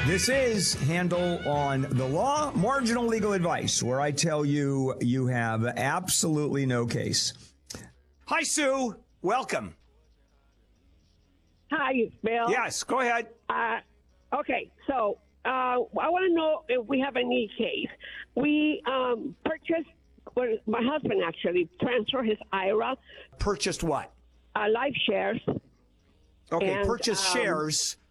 This is Handel on the Law, marginal legal advice, where I tell you you have absolutely no case. Hi, Sue. Welcome. Hi, Bill. Yes, go ahead. Okay, so I want to know if we have any case. We purchased, well, my husband actually transferred his IRA, Purchased what? life shares. Okay, And, purchased shares